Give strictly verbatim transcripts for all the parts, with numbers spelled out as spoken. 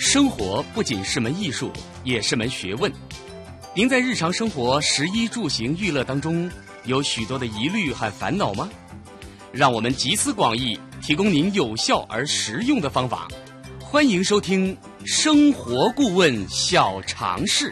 生活不仅是门艺术，也是门学问。您在日常生活食衣住行娱乐当中有许多的疑虑和烦恼吗？让我们集思广益，提供您有效而实用的方法。欢迎收听生活顾问小常识。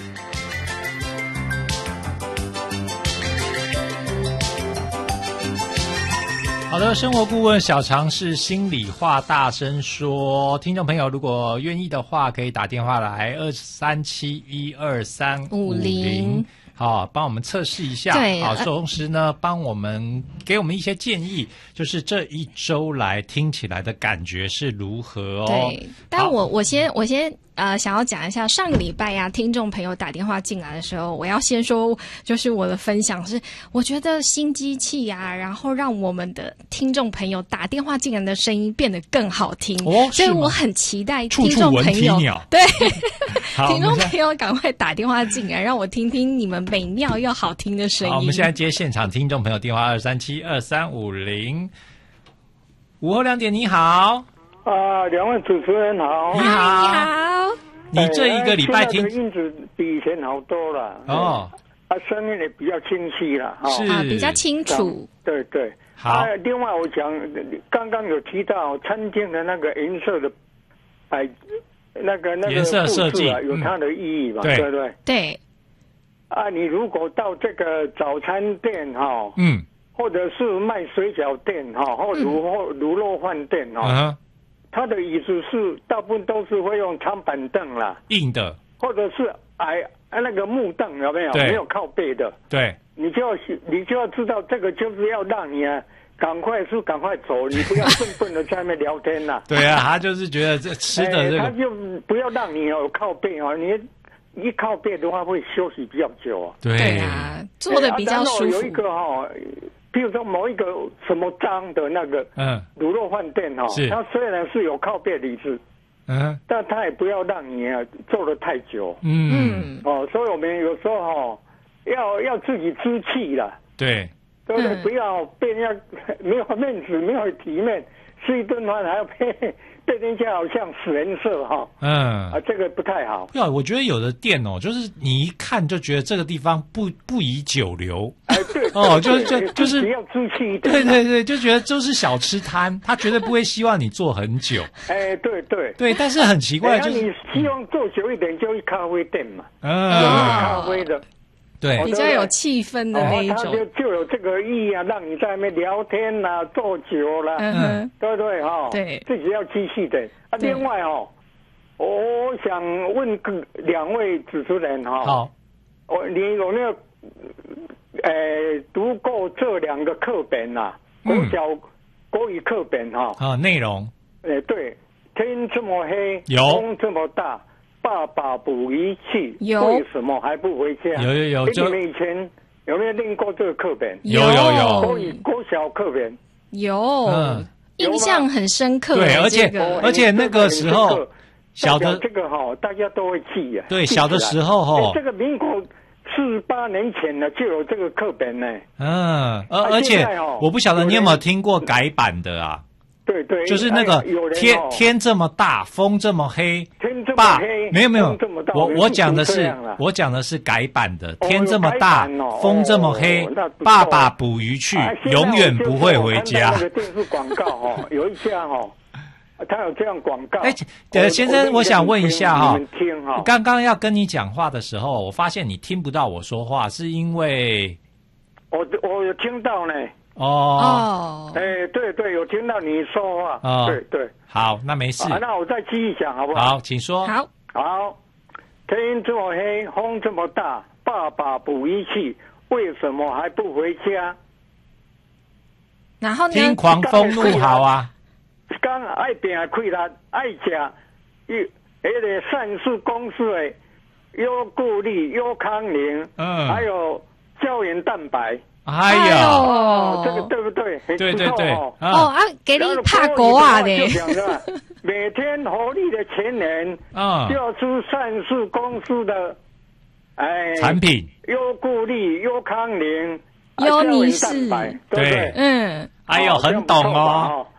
好的，生活顾问小常识，心里话大声说。听众朋友，如果愿意的话，可以打电话来二三七一二三五零，好，帮我们测试一下。 对， 好，同时呢，帮我们给我们一些建议，就是这一周来听起来的感觉是如何哦。 对，但我我先我先呃想要讲一下，上个礼拜呀、啊，听众朋友打电话进来的时候，我要先说，就是我的分享是，我觉得新机器啊，然后让我们的听众朋友打电话进来的声音变得更好听， 哦， 所以我很期待听处处闻众朋友啼鸟对听众朋友赶快打电话进来，让我听听你们美妙又好听的声音。 好，我们现在接现场听众朋友电话二三七二三五零。午后两点，你好。 啊，两位主持人好。 你好。 你好。 你这一个礼拜听， 现在的音质比以前好多了。 哦。 啊，声音也比较清晰了。哦、 是、 啊，比较清楚。 对对。 好。 啊，另外我讲，刚刚有提到餐厅的那个颜色的，哎，那个那个颜色设计啊，有它的意义嘛， 嗯、 对不对？ 对。 啊，你如果到这个早餐店哈、哦， 嗯， 或者是卖水饺店哈、哦，或卤或卤肉饭店哈、哦。 嗯， 它的椅子是大部分都是会用长板凳啦， 硬的， 或者是矮那个木凳，有没有？没有靠背的。 对， 你就要你就要知道，这个就是要让你啊，赶快是赶快走，你不要笨笨的在那边聊天呐、啊。 对啊，他就是觉得这吃的这个， 他就不要让你有靠背啊，你一靠背的话会休息比较久啊。 对, 对啊，坐的比较舒服。 有一个哈、哦。比如说某一个什么章的那个嗯卤肉饭店哈、哦，它虽然是有靠背椅子，嗯，但它也不要让你啊坐得太久，嗯哦，所以我们有时候哈、哦、要要自己知气啦， 对， 对不对？嗯、不要被人家没有面子，没有体面，吃一顿饭还要被被人家好像使人色哈，嗯啊，这个不太好。 对啊，我觉得有的店哦，就是你一看就觉得这个地方不不宜久留。 哎，对， 哦，就就就是比较知气一点。 对对对，就觉得就是小吃摊，他绝对不会希望你坐很久。 哎，对对对，但是很奇怪，就是、 你希望坐久一点，就去咖啡店嘛， 嗯， 咖啡的。 对， 比较有气氛的那一种， 哦、就就有这个意义啊，让你在那边聊天啦、啊，坐久了，嗯，对不对哈？ 对， 自己要继续的啊。另外哦，我想问两位主持人哈， 好， 我你有没有呃读过这两个课本呐、啊？国小、嗯、国语课本哈？ 啊，内容， 哎，对，天这么黑， 有风这么大。爸爸不离弃，为什么还不回家？ 有有有， 你们以前有没有念过这个课本？ 有有有， 国语国小课本有，嗯，印象很深刻。 对，而且、 这个、 而且那个时候，小的这个哈、哦，大家都会记呀、啊。 对，小的时候哈、哦， 这个民国四十八年前呢就有这个课本呢。 嗯，而而且、哦、我不晓得你有没有听过改版的啊？ 对对， 就是那个天、哎、天这么大，风这么黑， 天这么黑， 没有没有，我我讲的是我讲的是改版的，哦、天这么大， 哦、 风这么黑，哦、爸爸捕鱼去，啊、永远不会回家。 那个电视广告哦，有一家哦，他有这样广告。 哎，对，先生，我想问一下哈、 哦， 刚刚要跟你讲话的时候，我发现你听不到我说话，是因为我我有听到呢。 哦， 哎、欸，对对，有听到你说话，哦、对对， 好，那没事、 啊，那我再继续讲好不好？ 好，请说。 好， 好，天这么黑，风这么大，爸爸不离弃，为什么还不回家？ 然后呢？ 听狂风怒号啊！ 刚爱拼开力，爱吃，一那个善事公司的优固力、优康宁，嗯，还有胶原蛋白。 哎呀、 哦，这个对不对？ 对对对， 哦啊，给你拍国啊的。 每天活力的前年，啊，就要出善事公司的，哎， 产品， 优固力、优康宁、 优尼士， 对不对？ 嗯， 哎呦，很懂哦。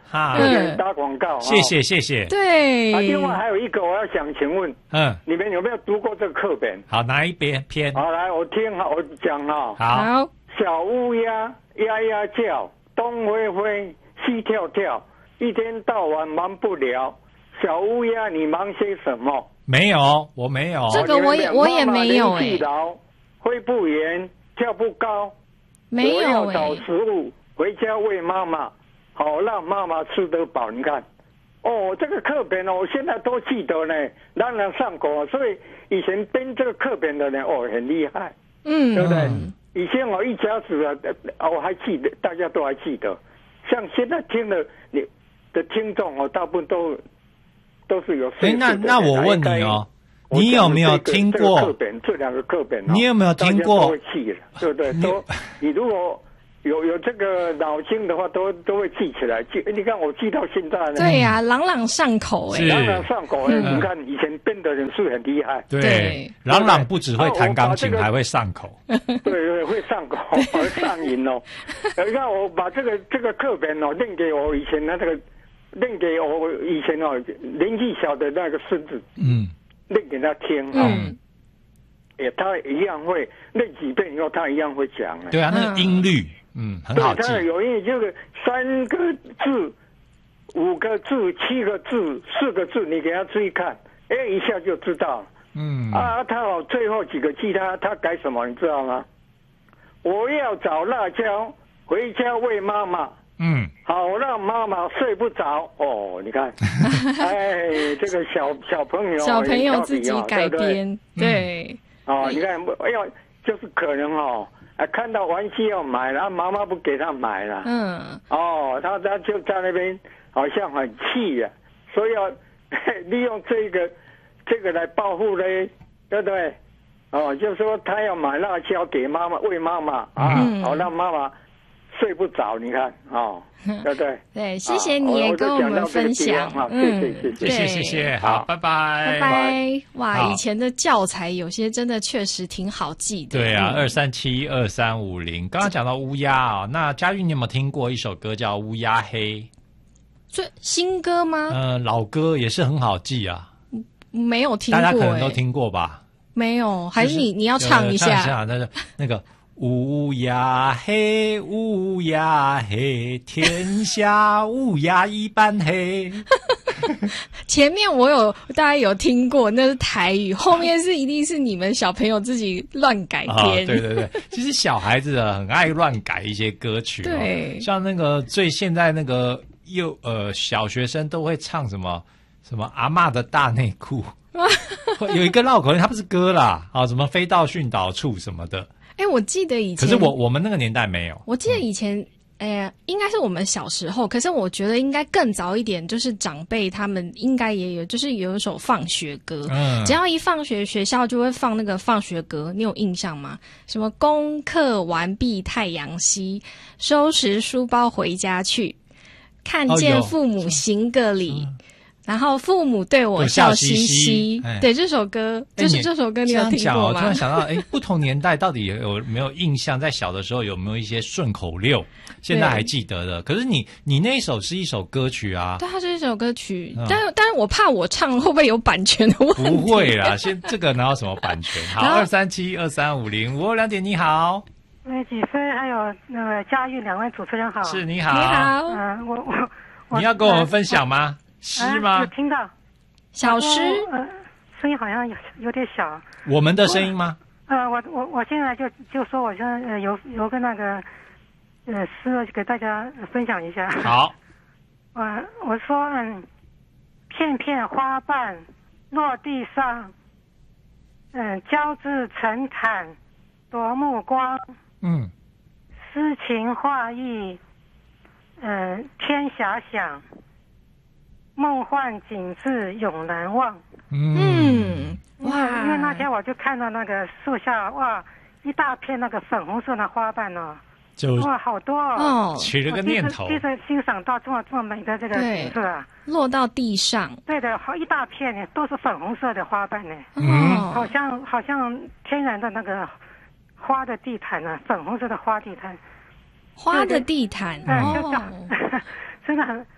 哈， 嗯，打广告， 谢谢谢谢。 对， 啊，另外还有一个我要想请问，嗯，你们有没有读过这个课本？ 好，哪一边篇？ 好，来我听哈，我讲哈。 好， 小乌鸦呀呀叫，东飞飞，西跳跳，一天到晚忙不了。小乌鸦，你忙些什么？ 没有，我没有。 这个我也我也没有哎、欸。 飞不远，跳不高， 没有、欸、 我要找食物回家喂妈妈，好让妈妈吃得饱。你看，哦，这个课本哦，我现在都记得呢，朗朗上口。所以以前编这个课本的人哦，很厉害，嗯，对不对？以前我一家子啊，我还记得，大家都还记得。像现在听的你的听众哦，大部分都都是有岁数的。 哎，那那我问你哦。你有没有听过课本？这两个课本、哦， 你有没有听过？ 都会记了，对不对？都，你如果有有这个脑筋的话，都都会记起来。记，你看我记到现在呢。 对呀、啊，朗朗上口哎、欸， 朗朗上口哎、欸。嗯、你看以前编的人是很厉害。 对，对朗朗不只会弹钢琴，啊这个、还会上口。 对对，会上口，会上瘾哦。你看我把这个这个课本哦，念给我以前的这个，念给我以前哦年纪小的那个孙子。嗯。念给他听啊，嗯，也他一样会念几遍以后，他一样会讲。 对啊，那个音律，嗯，很好记。 对，他有音，就是三个字、五个字、七个字、四个字，你给他注意看，哎，一下就知道。嗯啊，他哦，最后几个字他他改什么，你知道吗？我要找辣椒回家喂妈妈。嗯，好让妈妈睡不着哦。你看，哎，这个小小朋友， 小朋友自己改编，对。 哦，你看，要就是可能哦，看到玩具要买，然后妈妈不给他买了。嗯。哦，他他就在那边好像很气呀，所以要利用这个这个来报复嘞，对不对？哦，就是说他要买辣椒给妈妈喂妈妈啊，好让妈妈睡不着，你看哦，对不对？ 对，谢谢你也跟我们分享， 嗯，谢谢谢谢谢谢，好，拜拜拜拜。哇，以前的教材有些真的确实挺好记的。 对啊，二三七二三五零，刚刚讲到乌鸦啊，那嘉玉你有没有听过一首歌叫《乌鸦黑》？ 这新歌吗？ 呃，老歌也是很好记啊， 没有听过， 大家可能都听过吧？ 没有，还是你你要唱一下？ 唱一下，那个那个。乌鸦黑，乌鸦黑，天下乌鸦一般黑。 前面我有大家有听过，那是台语，后面是一定是你们小朋友自己乱改编。 哦、对对对，其实小孩子啊很爱乱改一些歌曲、哦， 对， 像那个最现在那个幼呃小学生都会唱什么什么阿嬷的大内裤，有一个绕口令，它不是歌啦，啊、哦、什么飞到训导处什么的。 哎、欸，我记得以前， 可是我我们那个年代没有。 我记得以前，哎、嗯欸，应该是我们小时候，可是我觉得应该更早一点，就是长辈他们应该也有，就是有一首放学歌，嗯，只要一放学，学校就会放那个放学歌，你有印象吗？什么功课完毕太阳西，收拾书包回家去，看见父母行个礼。哦然后父母对我笑嘻嘻，对这首歌，就是这首歌，你有听过吗？ 我突然想到，哎，不同年代到底有没有印象？在小的时候有没有一些顺口溜，现在还记得的？可是你你那一首是一首歌曲啊， 对，它是一首歌曲，嗯、但但是我怕我唱会不会有版权的问题？ 不会啦，现这个哪有什么版权？好，二三七二三五零五二两点，你好， 喂，几飞还有那个嘉玉两位主持人好， 是你好， 你好， 嗯、呃，我我我你要跟我们分享吗？诗吗？ 有听到小诗， 呃，声音好像有有点小。 我们的声音吗？ 呃，我我我现在就就说，我现在呃有有个那个呃诗给大家分享一下。 好。 呃，我说嗯，片片花瓣落地上，嗯、呃，交织成毯夺目光。嗯。诗情画意，嗯、呃，天遐想。梦幻景致永难忘。 嗯， 哇！因为那天我就看到那个树下，哇，一大片那个粉红色的花瓣哦，就哇，好多哦， 起了个念头， 第一次欣赏到这么这么美的这个景色啊， 落到地上， 对的，好一大片呢，都是粉红色的花瓣呢，嗯，好像好像天然的那个花的地毯啊，粉红色的花地毯， 花的地毯， 嗯，就这样，真的很。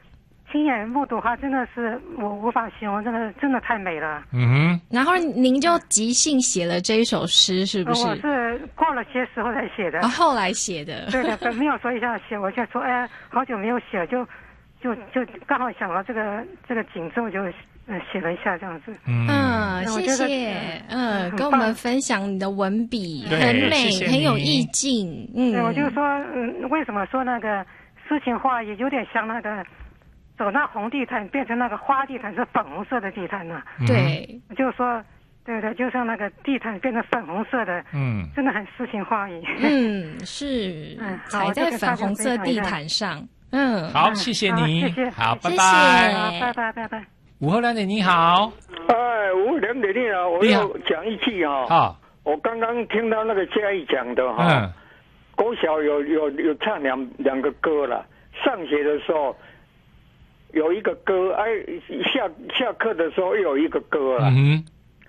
亲眼目睹的话，真的是我无法形容，真的真的太美了。 嗯哼。 然后您就即兴写了这一首诗，是不是？ 我是过了些时候才写的。 啊，后来写的。 对的，没有说一下写，我就说，哎，好久没有写，就就就刚好想到这个这个景致，我就嗯写了一下这样子。 嗯，谢谢。嗯，跟我们分享你的文笔很美，很有意境。嗯， 对，我就说，嗯，为什么说那个诗情画意有点像那个。走那红地毯变成那个花地毯是粉红色的地毯呢、啊？ 对， 就是说，对对，就像那个地毯变成粉红色的，嗯，真的很诗情画意。 嗯，是，嗯，踩在粉红色地毯上。嗯， 好，谢谢你， 谢谢， 好，拜拜，拜拜拜拜。 午后两点你好， 哎，午后两点你好，我要讲一句哈、哦， 好， 我刚刚听到那个嘉义讲的哈、哦，嗯，国小有有有唱两两个歌了，上学的时候。有一个歌，哎，下下课的时候又有一个歌了。嗯